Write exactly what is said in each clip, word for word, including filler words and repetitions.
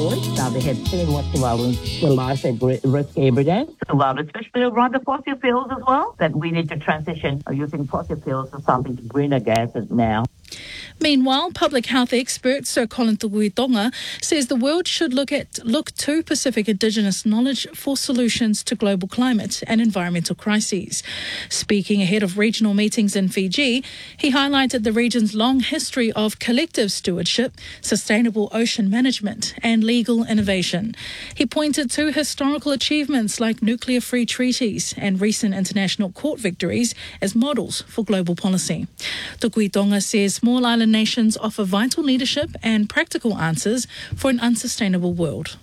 forward. Now they had seen what Tuvalu the life at risk every day. Tuvalu, especially around the fossil fuels as well, that we need to transition using fossil fuels to something to greener gases now. Meanwhile, public health expert Sir Colin Tukuitonga says the world should look at look to Pacific Indigenous knowledge for solutions to global climate and environmental crises. Speaking ahead of regional meetings in Fiji, he highlighted the region's long history of collective stewardship, sustainable ocean management and legal innovation. He pointed to historical achievements like nuclear-free treaties and recent international court victories as models for global policy. Tukuitonga says small island nations offer vital leadership and practical answers for an unsustainable world.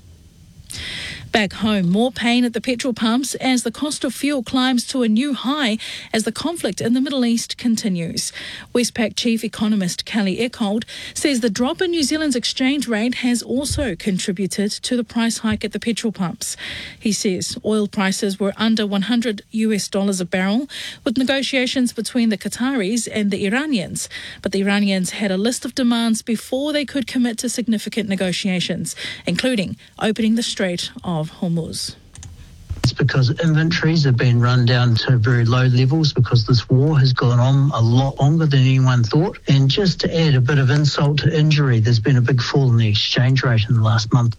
Back home, more pain at the petrol pumps as the cost of fuel climbs to a new high as the conflict in the Middle East continues. Westpac chief economist Kelly Eckhold says the drop in New Zealand's exchange rate has also contributed to the price hike at the petrol pumps. He says oil prices were under one hundred US dollars a barrel, with negotiations between the Qataris and the Iranians. But the Iranians had a list of demands before they could commit to significant negotiations, including opening the Strait of Hormuz. It's because inventories have been run down to very low levels because this war has gone on a lot longer than anyone thought. And just to add a bit of insult to injury, there's been a big fall in the exchange rate in the last month.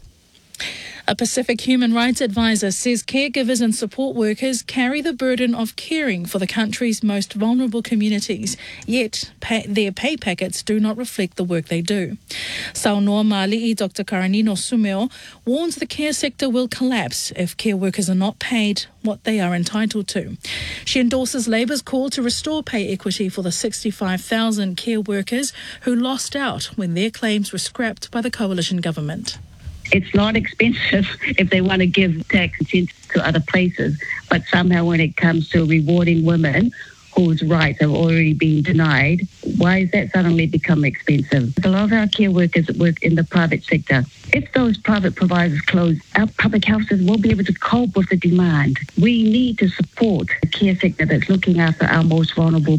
A Pacific human rights advisor says caregivers and support workers carry the burden of caring for the country's most vulnerable communities, yet pay, their pay packets do not reflect the work they do. Saunoa Mali'i Doctor Karanino Sumeo warns the care sector will collapse if care workers are not paid what they are entitled to. She endorses Labour's call to restore pay equity for the sixty-five thousand care workers who lost out when their claims were scrapped by the coalition government. It's not expensive if they want to give tax incentives to other places, but somehow when it comes to rewarding women whose rights have already been denied, why has that suddenly become expensive? A lot of our care workers work in the private sector. If those private providers close, our public health system won't be able to cope with the demand. We need to support the care sector that's looking after our most vulnerable.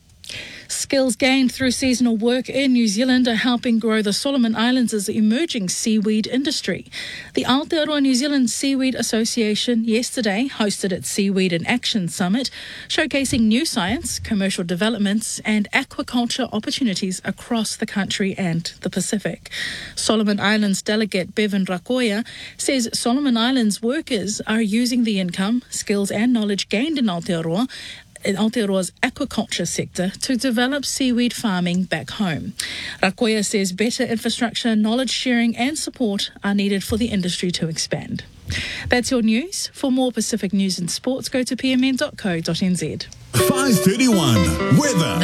Skills gained through seasonal work in New Zealand are helping grow the Solomon Islands' emerging seaweed industry. The Aotearoa New Zealand Seaweed Association yesterday hosted its Seaweed in Action Summit, showcasing new science, commercial developments and aquaculture opportunities across the country and the Pacific. Solomon Islands delegate Bevan Rakoya says Solomon Islands workers are using the income, skills and knowledge gained in Aotearoa in Aotearoa's aquaculture sector to develop seaweed farming back home. Rakoya says better infrastructure, knowledge sharing and support are needed for the industry to expand. That's your news. For more Pacific news and sports, go to p m n dot co dot n z. five thirty-one weather.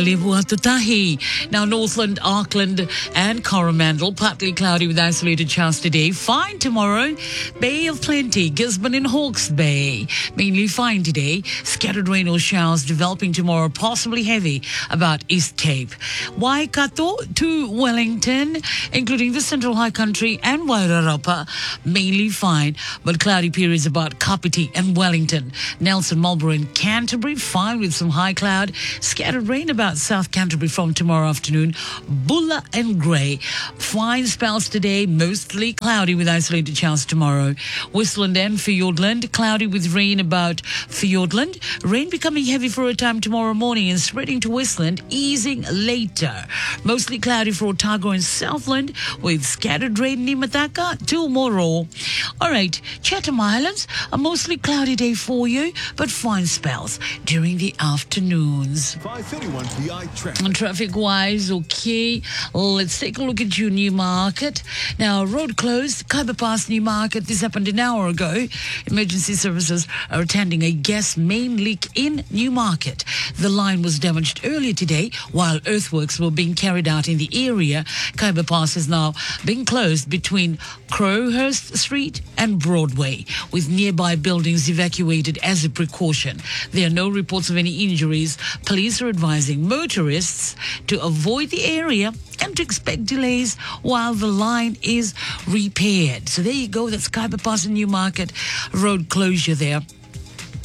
Now Northland, Auckland and Coromandel, partly cloudy with isolated showers today. Fine tomorrow. Bay of Plenty, Gisborne and Hawke's Bay, mainly fine today. Scattered rain or showers developing tomorrow, possibly heavy about East Cape. Waikato to Wellington, including the Central High Country and Wairarapa, mainly fine, but cloudy periods about Kapiti and Wellington. Nelson, Marlborough and Canterbury, fine with some high cloud. Scattered rain about South Canterbury from tomorrow afternoon. Bulla and Grey, fine spells today, mostly cloudy with isolated showers tomorrow. Whistland and Fiordland, cloudy with rain about Fiordland. Rain becoming heavy for a time tomorrow morning and spreading to Whistland, easing later. Mostly cloudy for Otago and Southland with scattered rain in Mataka to Moro. All right, Chatham Islands, a mostly cloudy day for you, but fine spells during the afternoons. five thirty-one P I traffic. Traffic-wise, okay. Let's take a look at your Newmarket. Now, road closed, Khyber Pass Newmarket. This happened an hour ago. Emergency services are attending a gas main leak in Newmarket. The line was damaged earlier today while earthworks were being carried out in the area. Khyber Pass is now being closed between Crowhurst Street and Broadway, with nearby buildings evacuated as a precaution. There are no reports of any injuries. Police are advising motorists to avoid the area and to expect delays while the line is repaired. So there you go. That's Khyber Pass and Newmarket road closure there.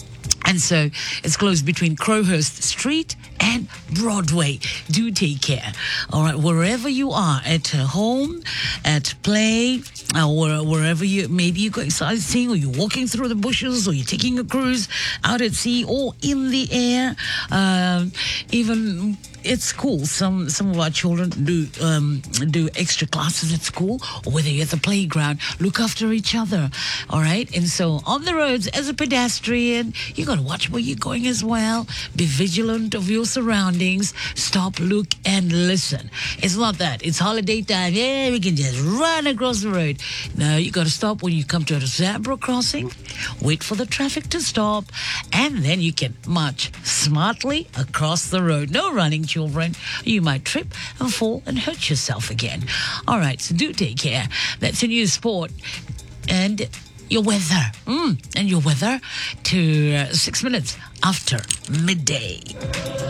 And so it's closed between Crowhurst Street and Broadway. Do take care. All right, wherever you are, at home, at play, or wherever you, maybe you're going sightseeing, or you're walking through the bushes, or you're taking a cruise out at sea, or in the air, um, even at school. Some some of our children do um, do extra classes at school, or whether you're at the playground, look after each other. All right, and so on the roads, as a pedestrian, you got to watch where you're going as well. Be vigilant of your surroundings. Stop, look, and listen. It's not that it's holiday time. Yeah, we can just run across the road. No, you got to stop when you come to a zebra crossing. Wait for the traffic to stop, and then you can march smartly across the road. No running, children. You might trip and fall and hurt yourself again. All right, so do take care. That's your news, sport, and your weather. Mm, and your weather to uh, six minutes after midday.